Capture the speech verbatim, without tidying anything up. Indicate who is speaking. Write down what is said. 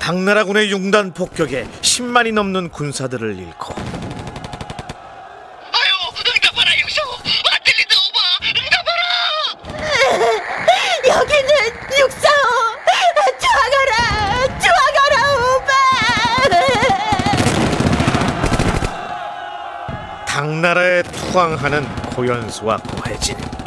Speaker 1: 당나라군의 융단 폭격에 십만이 넘는 군사들을 잃고
Speaker 2: 아유, 응답하라 용서. 안 들린다 오바. 응답하라.
Speaker 3: 여기는 육사오. 투항하라, 투항하라 오바.
Speaker 1: 당나라에 투항하는 고연수와 고혜진.